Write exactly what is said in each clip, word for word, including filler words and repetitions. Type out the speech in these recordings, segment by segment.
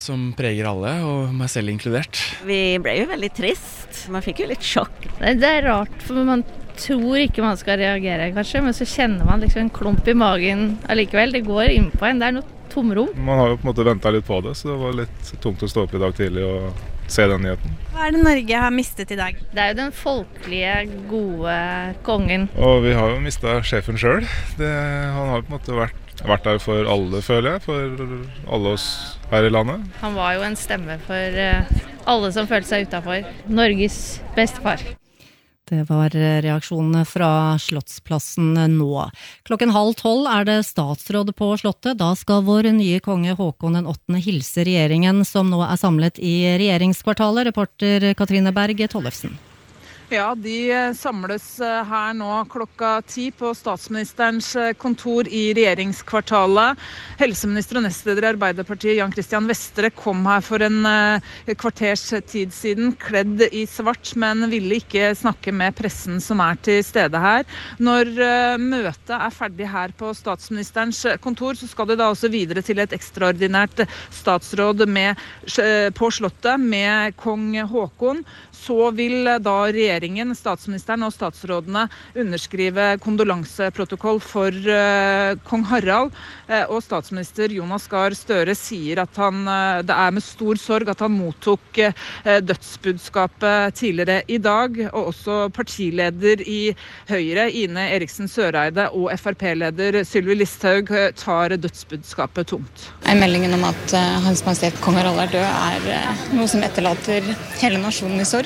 Som preger alle, og meg selv inkludert. Vi ble jo veldig trist. Man fikk jo litt sjokk. Det er rart, for man tror ikke man skal reagere, kanskje, men så kjenner man liksom en klump i magen allikevel. Det går inn på en, det er noe tomrom. Man har jo på en måte ventet litt på det, så det var litt tungt å stå opp i dag tidlig og se den nyheten. Hva er det Norge har mistet i dag? Det er jo den folkelige, gode kongen. Og vi har jo mistet sjefen selv. Det, han har på en måte vært vært der for alle, føler jeg, for alle oss her i landet. Han var jo en stemme for alle som følte seg utenfor. Norges bestefar. Det var reaksjonene fra Slottsplassen nå. Klokken halv tolv er det statsråd på Slottet. Da skal vår nye konge Håkon den åttende hilse regjeringen, som nå er samlet i regjeringskvartalet. Reporter Katrine Berg Tollefsen. Ja, de samles her nå klokka ti på statsministerens kontor i regjeringskvartalet. Helseminister og nestleder i Arbeiderpartiet Jan Christian Vestre kom her for en kvarters tid siden, kledd i svart, men ville ikke snakke med pressen som er til stede her. Når møtet er ferdig her på statsministerens kontor, så skal det da også videre til et ekstraordinært statsråd med, på Slottet med kong Håkon. Så vil da regjeringen, statsministeren og statsrådene underskrive kondolanseprotokoll for uh, kong Harald. Uh, og statsminister Jonas Gahr Støre sier at han, uh, det er med stor sorg at han mottok uh, dødsbudskapet tidligere i dag. Og også partileder i Høyre, Ine Eriksen Søreide, og F R P-leder Sylvi Listhaug uh, tar dødsbudskapet tungt. Meldingen om at uh, Hans Majestet kong Harald er død er uh, noe som etterlater hele nasjonen i sorg.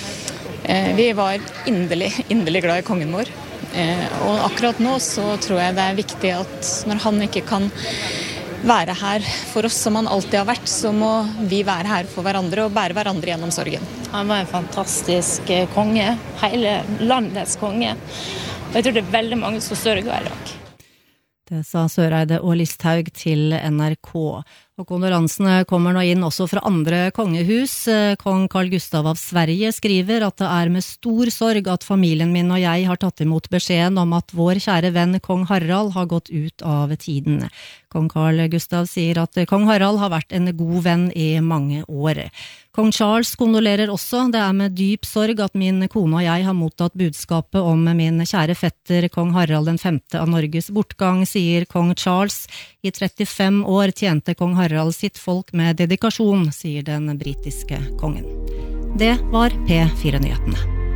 Vi var inderlig, inderlig glad i kongen vår, og akkurat nå så tror jeg det er viktig at når han ikke kan være her for oss som han alltid har vært, så må vi være her for hverandre og bære hverandre gjennom sorgen. Han var en fantastisk konge, hele landets konge, og jeg tror det er veldig mange som sørger i dag. Det sa Søreide og Listhaug til N R K. Og kondolansene kommer nå inn også fra andre kongehus. Kong Carl Gustav av Sverige skriver at det er med stor sorg at familien min og jeg har tatt imot beskjeden om at vår kjære venn kong Harald har gått ut av tiden. Kong Carl Gustav sier at kong Harald har vært en god venn i mange år. Kong Charles kondolerer også. Det er med dyp sorg at min kone og jeg har mottatt budskapet om min kjære fetter kong Harald den femte av Norges bortgang, sier kong Charles. I trettifem år tjente kong Harald sitt folk med dedikasjon, sier den britiske kongen. Det var P fire-nyhetene.